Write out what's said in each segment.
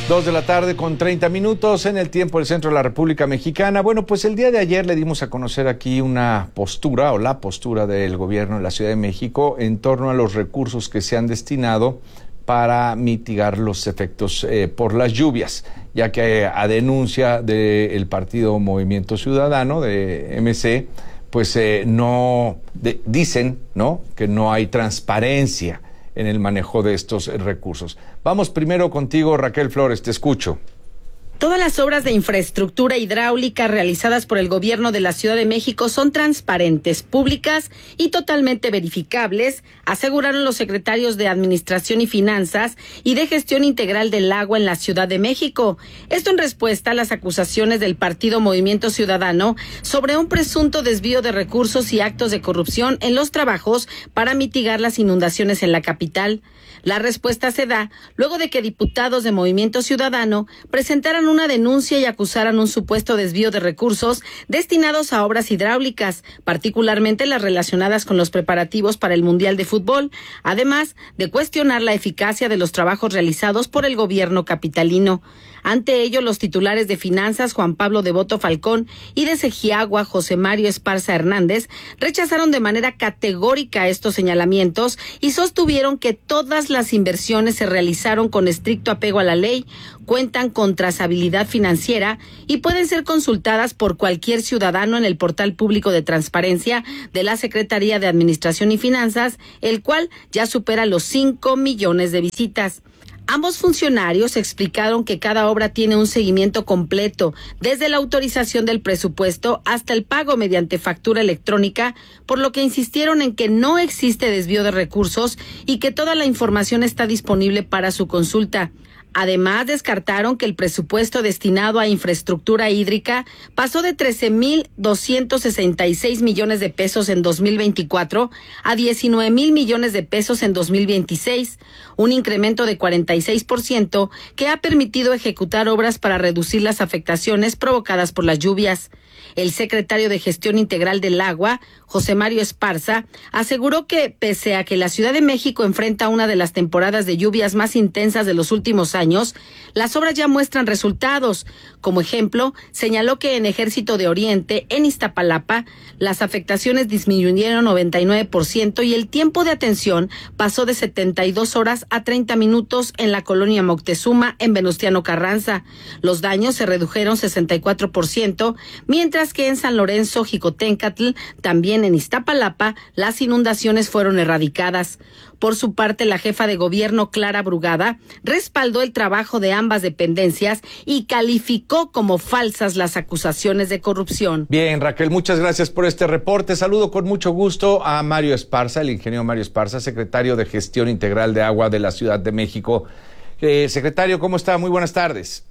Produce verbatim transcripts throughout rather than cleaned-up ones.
Dos de la tarde con treinta minutos en el tiempo del centro de la República Mexicana. Bueno, pues el día de ayer le dimos a conocer aquí una postura o la postura del gobierno de la Ciudad de México en torno a los recursos que se han destinado para mitigar los efectos eh, por las lluvias, ya que eh, a denuncia del partido Movimiento Ciudadano, de M C, pues eh, no, de, dicen, ¿no?, que no hay transparencia en el manejo de estos recursos. Vamos primero contigo, Raquel Flores, te escucho. Todas las obras de infraestructura hidráulica realizadas por el gobierno de la Ciudad de México son transparentes, públicas y totalmente verificables, aseguraron los secretarios de Administración y Finanzas y de Gestión Integral del Agua en la Ciudad de México. Esto en respuesta a las acusaciones del partido Movimiento Ciudadano sobre un presunto desvío de recursos y actos de corrupción en los trabajos para mitigar las inundaciones en la capital. La respuesta se da luego de que diputados de Movimiento Ciudadano presentaran una denuncia y acusaran un supuesto desvío de recursos destinados a obras hidráulicas, particularmente las relacionadas con los preparativos para el Mundial de Fútbol, además de cuestionar la eficacia de los trabajos realizados por el gobierno capitalino. Ante ello, los titulares de Finanzas, Juan Pablo Devoto Falcón, y de Segiagua, José Mario Esparza Hernández, rechazaron de manera categórica estos señalamientos y sostuvieron que todas las inversiones se realizaron con estricto apego a la ley, cuentan con trazabilidad financiera y pueden ser consultadas por cualquier ciudadano en el portal público de transparencia de la Secretaría de Administración y Finanzas, el cual ya supera los cinco millones de visitas. Ambos funcionarios explicaron que cada obra tiene un seguimiento completo, desde la autorización del presupuesto hasta el pago mediante factura electrónica, por lo que insistieron en que no existe desvío de recursos y que toda la información está disponible para su consulta. Además, descartaron que el presupuesto destinado a infraestructura hídrica pasó de trece mil doscientos sesenta y seis millones de pesos en dos mil veinticuatro a diecinueve mil millones de pesos en dos mil veintiséis, un incremento de cuarenta y seis por ciento que ha permitido ejecutar obras para reducir las afectaciones provocadas por las lluvias. El secretario de Gestión Integral del Agua, José Mario Esparza, aseguró que, pese a que la Ciudad de México enfrenta una de las temporadas de lluvias más intensas de los últimos años, las obras ya muestran resultados. Como ejemplo, señaló que en Ejército de Oriente, en Iztapalapa, las afectaciones disminuyeron noventa y nueve por ciento y el tiempo de atención pasó de setenta y dos horas a treinta minutos en la colonia Moctezuma, en Venustiano Carranza. Los daños se redujeron sesenta y cuatro por ciento, mientras que en San Lorenzo, Jicotencatl, también en Iztapalapa, las inundaciones fueron erradicadas. Por su parte, la jefa de gobierno, Clara Brugada, respaldó el trabajo de ambas dependencias y calificó como falsas las acusaciones de corrupción. Bien, Raquel, muchas gracias por este reporte. Saludo con mucho gusto a Mario Esparza, el ingeniero Mario Esparza, secretario de Gestión Integral de Agua de la Ciudad de México. Eh, secretario, ¿cómo está? Muy buenas tardes.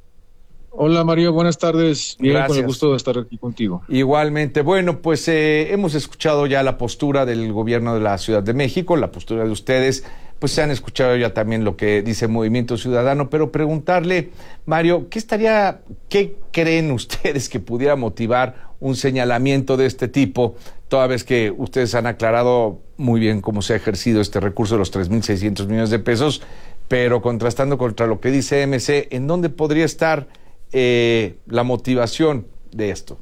Hola Mario, buenas tardes. Bien, Gracias. Con el gusto de estar aquí contigo. Igualmente. Bueno, pues eh, hemos escuchado ya la postura del gobierno de la Ciudad de México, la postura de ustedes, pues se han escuchado ya también lo que dice Movimiento Ciudadano, pero preguntarle, Mario, ¿qué estaría, qué creen ustedes que pudiera motivar un señalamiento de este tipo, toda vez que ustedes han aclarado muy bien cómo se ha ejercido este recurso de los tres mil seiscientos millones de pesos, pero contrastando contra lo que dice M C, ¿en dónde podría estar Eh, la motivación de esto?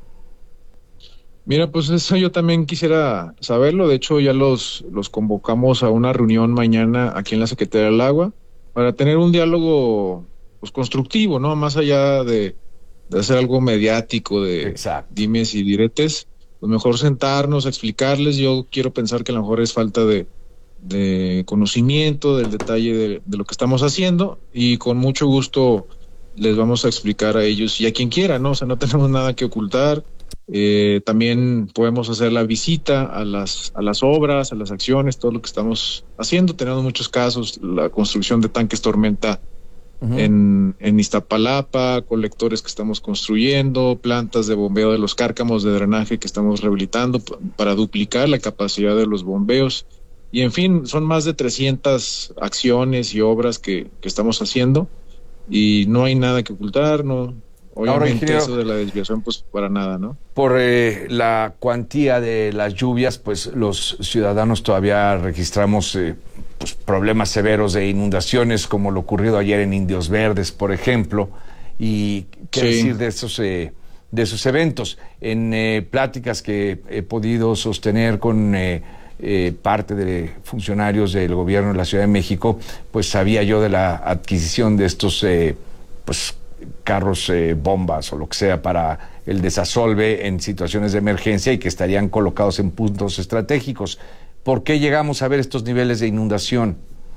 Mira, pues eso yo también quisiera saberlo. De hecho, ya los, los convocamos a una reunión mañana aquí en la Secretaría del Agua para tener un diálogo pues constructivo, ¿no? Más allá de, de hacer algo mediático, de Exacto. dimes y diretes, pues mejor sentarnos, explicarles. Yo quiero pensar que a lo mejor es falta de, de conocimiento del detalle de, de lo que estamos haciendo, y con mucho gusto les vamos a explicar a ellos y a quien quiera, ¿no? O sea, no tenemos nada que ocultar. Eh, también podemos hacer la visita a las a las obras, a las acciones, todo lo que estamos haciendo. Tenemos muchos casos, la construcción de tanques tormenta uh-huh. en, en Iztapalapa, colectores que estamos construyendo, plantas de bombeo de los cárcamos de drenaje que estamos rehabilitando p- para duplicar la capacidad de los bombeos. Y en fin, son más de trescientas acciones y obras que, que estamos haciendo. Y no hay nada que ocultar, no. Obviamente Ahora, eso de la desviación, pues para nada, ¿no? Por eh, la cuantía de las lluvias, pues los ciudadanos todavía registramos eh, pues, problemas severos de inundaciones como lo ocurrido ayer en Indios Verdes, por ejemplo. Y qué sí. decir de esos, eh, de esos eventos. En eh, pláticas que he podido sostener con eh, eh, parte de funcionarios del gobierno de la Ciudad de México, pues sabía yo de la adquisición de estos eh, pues carros eh, bombas o lo que sea para el desasolve en situaciones de emergencia y que estarían colocados en puntos estratégicos. ¿Por qué llegamos a ver estos niveles de inundación?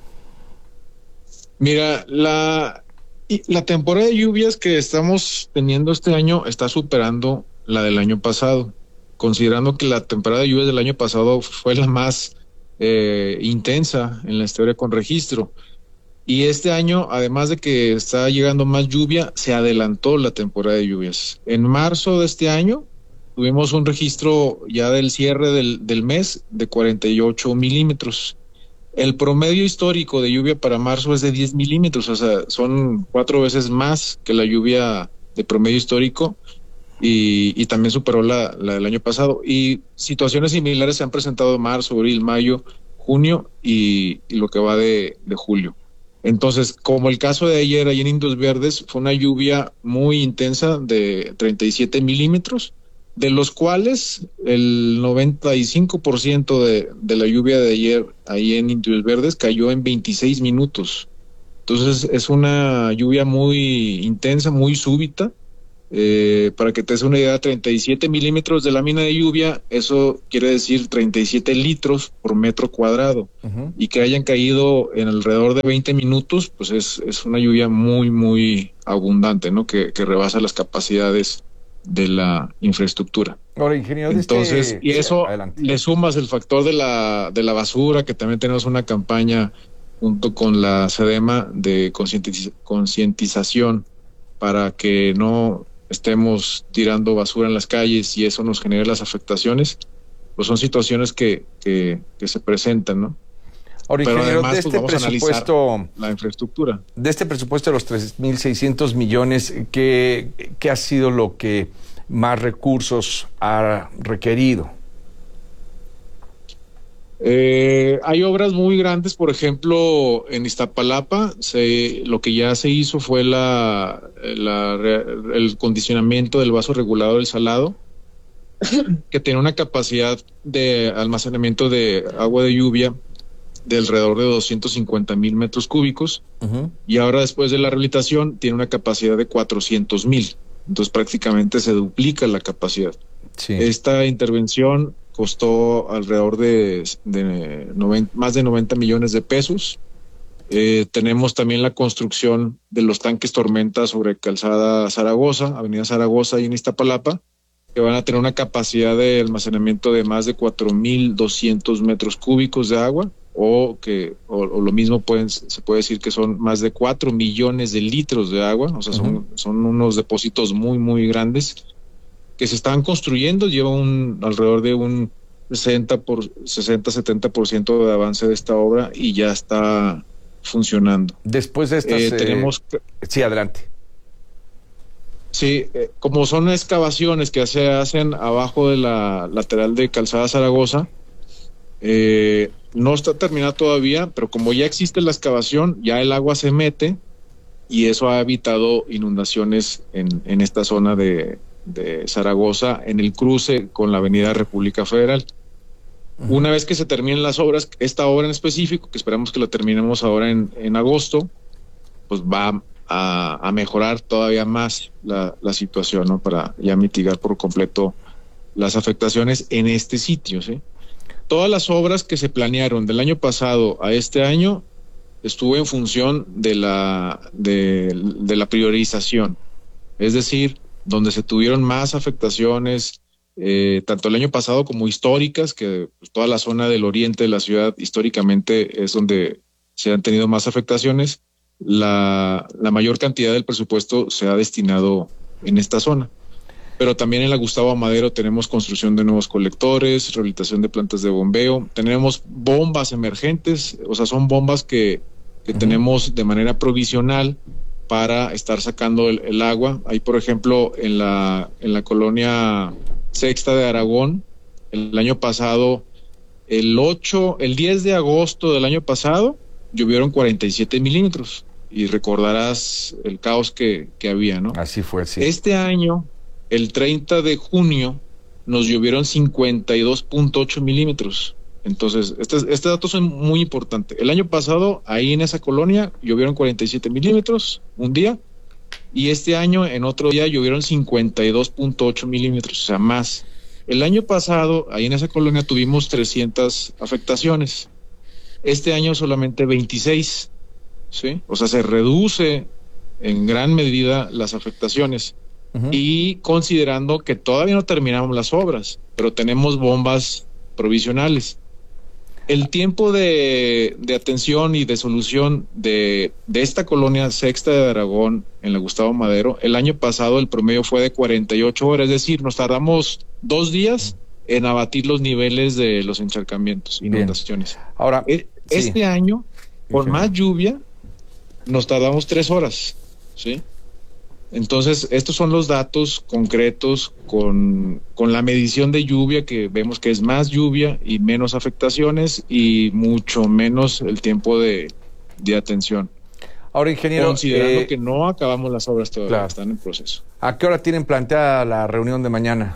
Mira, la, la temporada de lluvias que estamos teniendo este año está superando la del año pasado, considerando que la temporada de lluvias del año pasado fue la más eh, intensa en la historia con registro. Y este año, además de que está llegando más lluvia, se adelantó la temporada de lluvias. En marzo de este año tuvimos un registro ya del cierre del, del mes de cuarenta y ocho milímetros. El promedio histórico de lluvia para marzo es de diez milímetros, o sea, son cuatro veces más que la lluvia de promedio histórico y, y también superó la, la del año pasado. Y situaciones similares se han presentado en marzo, abril, mayo, junio y, y lo que va de, de julio. Entonces, como el caso de ayer, allí en Indios Verdes, fue una lluvia muy intensa de treinta y siete milímetros, de los cuales el noventa y cinco por ciento de, de la lluvia de ayer ahí en Indios Verdes cayó en veintiséis minutos. Entonces, es una lluvia muy intensa, muy súbita. Eh, para que te des una idea, treinta y siete milímetros de lámina de lluvia, eso quiere decir treinta y siete litros por metro cuadrado. Uh-huh. Y que hayan caído en alrededor de veinte minutos, pues es, es una lluvia muy, muy abundante, ¿no? Que, que rebasa las capacidades de la infraestructura. Ahora, ingeniero, entonces, este... y eso Adelante. Le sumas el factor de la, de la basura, que también tenemos una campaña junto con la SEDEMA de concientiz- concientización para que no estemos tirando basura en las calles y eso nos genera las afectaciones, pues son situaciones que, que, que se presentan, ¿no? Ahora, pero ingeniero, además de pues, este vamos a presupuesto, la infraestructura. De este presupuesto de los tres mil seiscientos millones, ¿qué, ¿qué ha sido lo que más recursos ha requerido? Eh, hay obras muy grandes, por ejemplo, en Iztapalapa, se, lo que ya se hizo fue la, la, el condicionamiento del vaso regulado del Salado, que tiene una capacidad de almacenamiento de agua de lluvia de alrededor de doscientos cincuenta mil metros cúbicos, uh-huh. Y ahora después de la rehabilitación tiene una capacidad de cuatrocientos mil, entonces prácticamente se duplica la capacidad. Sí. Esta intervención costó alrededor de, de noventa, más de noventa millones de pesos. Eh, tenemos también la construcción de los tanques Tormenta sobre Calzada Zaragoza, Avenida Zaragoza y en Iztapalapa, que van a tener una capacidad de almacenamiento de más de cuatro mil doscientos metros cúbicos de agua, o que o, o lo mismo pueden, se puede decir que son más de cuatro millones de litros de agua, o sea, son, uh-huh. son unos depósitos muy, muy grandes que se están construyendo, lleva un alrededor de un sesenta por sesenta setenta por ciento de avance de esta obra y ya está funcionando. Después de estas, eh, eh, tenemos sí, adelante. Sí, eh, como son excavaciones que se hacen abajo de la lateral de Calzada Zaragoza, eh, no está terminada todavía, pero como ya existe la excavación, ya el agua se mete y eso ha evitado inundaciones en, en esta zona de de Zaragoza, en el cruce con la Avenida República Federal. Uh-huh. Una vez que se terminen las obras, esta obra en específico, que esperamos que la terminemos ahora en, en agosto, pues va a, a mejorar todavía más la, la situación, ¿no? Para ya mitigar por completo las afectaciones en este sitio, ¿sí? Todas las obras que se planearon del año pasado a este año estuvo en función de la, de, de la priorización, es decir, donde se tuvieron más afectaciones, eh, tanto el año pasado como históricas, que pues, toda la zona del oriente de la ciudad históricamente es donde se han tenido más afectaciones, la, la mayor cantidad del presupuesto se ha destinado en esta zona. Pero también en la Gustavo Amadero tenemos construcción de nuevos colectores, rehabilitación de plantas de bombeo, tenemos bombas emergentes, o sea, son bombas que, que uh-huh. tenemos de manera provisional para estar sacando el, el agua. Ahí, por ejemplo, en la, en la colonia Sexta de Aragón, el año pasado el ocho, el diez de agosto del año pasado llovieron cuarenta y siete milímetros y recordarás el caos que, que había, ¿no? Así fue, sí. Este año, el treinta de junio, nos llovieron cincuenta y dos punto ocho milímetros. Entonces, este, este dato es muy importante. El año pasado, ahí en esa colonia, llovieron cuarenta y siete milímetros un día, y este año, en otro día, llovieron cincuenta y dos punto ocho milímetros, o sea, más. El año pasado, ahí en esa colonia, tuvimos trescientas afectaciones. Este año solamente veintiséis, ¿sí? O sea, se reduce en gran medida las afectaciones. Uh-huh. Y considerando que todavía no terminamos las obras, pero tenemos bombas provisionales. El tiempo de, de atención y de solución de, de esta colonia Sexta de Aragón en la Gustavo Madero, el año pasado el promedio fue de cuarenta y ocho horas, es decir, nos tardamos dos días en abatir los niveles de los encharcamientos, inundaciones. Bien. Ahora, e- este sí. año, con sí. más lluvia, nos tardamos tres horas, ¿sí? Entonces, estos son los datos concretos con, con la medición de lluvia, que vemos que es más lluvia y menos afectaciones y mucho menos el tiempo de, de atención. Ahora, ingeniero... Considerando eh, que no acabamos las obras todavía, claro. están en proceso. ¿A qué hora tienen planteada la reunión de mañana?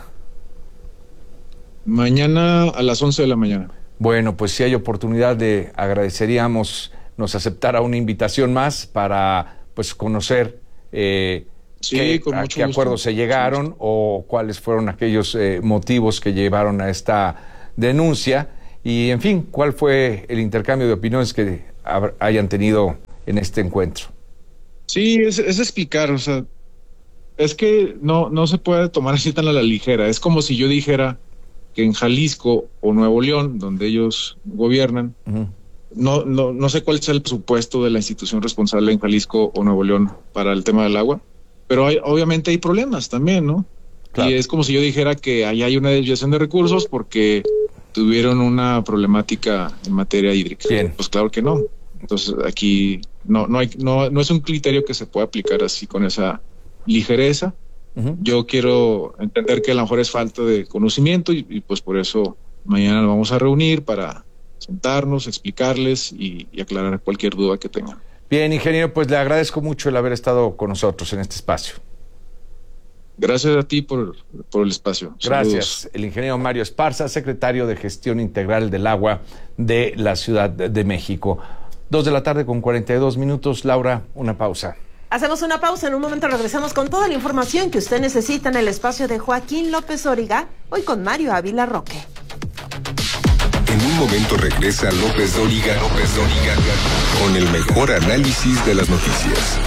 Mañana a las once de la mañana. Bueno, pues si hay oportunidad, de agradeceríamos nos aceptara una invitación más para pues conocer... Eh, Sí, ¿Qué, con a mucho qué gusto. acuerdos se llegaron o cuáles fueron aquellos eh, motivos que llevaron a esta denuncia? Y, en fin, ¿cuál fue el intercambio de opiniones que hab- hayan tenido en este encuentro? Sí, es, es explicar, o sea, es que no, no se puede tomar así tan a la ligera. Es como si yo dijera que en Jalisco o Nuevo León, donde ellos gobiernan, uh-huh. no, no, no sé cuál es el presupuesto de la institución responsable en Jalisco o Nuevo León para el tema del agua. Pero hay, obviamente hay problemas también, ¿no? Claro. Y es como si yo dijera que ahí hay una desviación de recursos porque tuvieron una problemática en materia hídrica. Bien. Pues claro que no. Entonces aquí no, no hay, no, no es un criterio que se pueda aplicar así con esa ligereza. Uh-huh. Yo quiero entender que a lo mejor es falta de conocimiento y, y pues por eso mañana nos vamos a reunir para sentarnos, explicarles y, y aclarar cualquier duda que tengan. Bien, ingeniero, pues le agradezco mucho el haber estado con nosotros en este espacio. Gracias a ti por, por el espacio. Gracias. Saludos. El ingeniero Mario Esparza, secretario de Gestión Integral del Agua de la Ciudad de México. Dos de la tarde con cuarenta y dos minutos. Laura, una pausa. Hacemos una pausa, en un momento regresamos con toda la información que usted necesita en el espacio de Joaquín López Dóriga, hoy con Mario Ávila Roque. En un momento regresa López Dóriga, López Dóriga, con el mejor análisis de las noticias.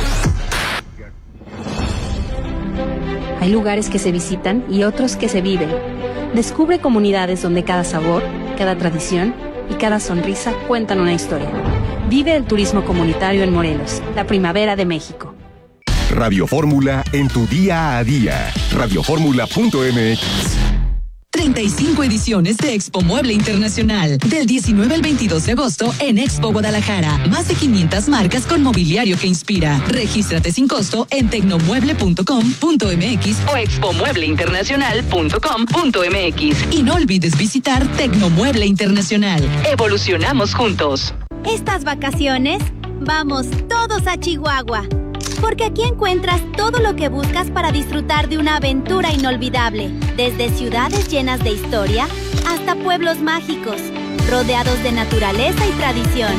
Hay lugares que se visitan y otros que se viven. Descubre comunidades donde cada sabor, cada tradición y cada sonrisa cuentan una historia. Vive el turismo comunitario en Morelos, la primavera de México. Radio Fórmula en tu día a día. radio fórmula punto m x. treinta y cinco ediciones de Expo Mueble Internacional. Del diecinueve al veintidós de agosto en Expo Guadalajara. Más de quinientas marcas con mobiliario que inspira. Regístrate sin costo en tecnomueble punto com punto m x o expo mueble internacional punto com punto m x. Y no olvides visitar Tecnomueble Internacional. Evolucionamos juntos. Estas vacaciones, vamos todos a Chihuahua. Porque aquí encuentras todo lo que buscas para disfrutar de una aventura inolvidable. Desde ciudades llenas de historia hasta pueblos mágicos, rodeados de naturaleza y tradición.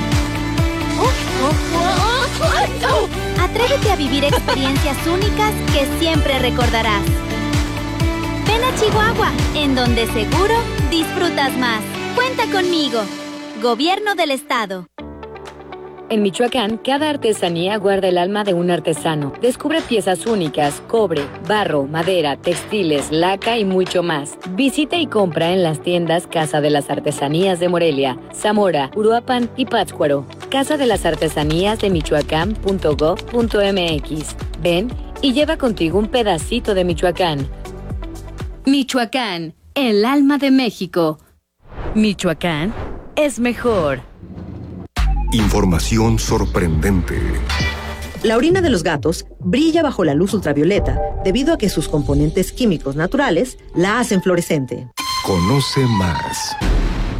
Atrévete a vivir experiencias únicas que siempre recordarás. Ven a Chihuahua, en donde seguro disfrutas más. Cuenta conmigo. Gobierno del Estado. En Michoacán, cada artesanía guarda el alma de un artesano. Descubre piezas únicas, cobre, barro, madera, textiles, laca y mucho más. Visita y compra en las tiendas Casa de las Artesanías de Morelia, Zamora, Uruapan y Pátzcuaro. Casa de las Artesanías de Michoacán punto gob punto m x. Ven y lleva contigo un pedacito de Michoacán. Michoacán, el alma de México. Michoacán es mejor. Información sorprendente. La orina de los gatos brilla bajo la luz ultravioleta debido a que sus componentes químicos naturales la hacen fluorescente. Conoce más.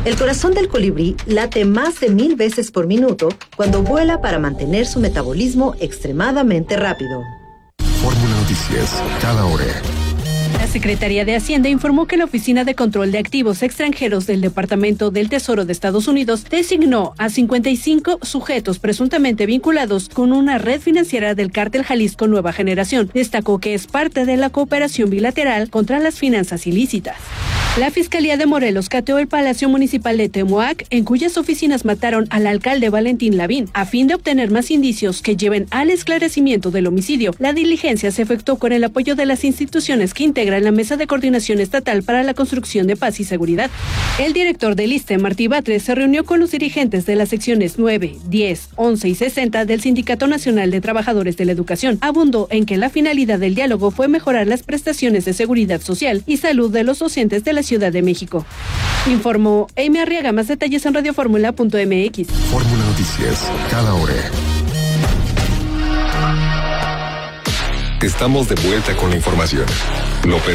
El corazón del colibrí late más de mil veces por minuto cuando vuela para mantener su metabolismo extremadamente rápido. Fórmula Noticias, cada hora. La Secretaría de Hacienda informó que la Oficina de Control de Activos Extranjeros del Departamento del Tesoro de Estados Unidos designó a cincuenta y cinco sujetos presuntamente vinculados con una red financiera del Cártel Jalisco Nueva Generación. Destacó que es parte de la cooperación bilateral contra las finanzas ilícitas. La Fiscalía de Morelos cateó el Palacio Municipal de Temoac, en cuyas oficinas mataron al alcalde Valentín Lavín. A fin de obtener más indicios que lleven al esclarecimiento del homicidio, la diligencia se efectuó con el apoyo de las instituciones que integran la Mesa de Coordinación Estatal para la Construcción de Paz y Seguridad. El director del ISSSTE, Martí Batres, se reunió con los dirigentes de las secciones nueve, diez, once y sesenta del Sindicato Nacional de Trabajadores de la Educación. Abundó en que la finalidad del diálogo fue mejorar las prestaciones de seguridad social y salud de los docentes de la Ciudad de México. Informó Amy Arriaga. Más detalles en radioformula punto m x. Fórmula Noticias, cada hora. Estamos de vuelta con la información. López